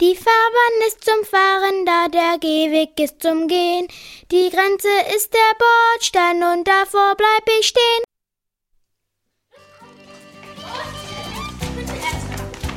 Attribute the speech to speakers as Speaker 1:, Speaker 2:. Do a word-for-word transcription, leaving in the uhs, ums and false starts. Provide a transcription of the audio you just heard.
Speaker 1: Die Fahrbahn ist zum Fahren da, der Gehweg ist zum Gehen. Die Grenze ist der Bordstein und davor bleib ich stehen.